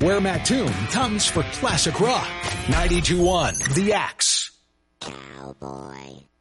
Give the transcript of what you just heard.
where Mattoon comes for classic rock. 92.1 The Axe. Cowboy.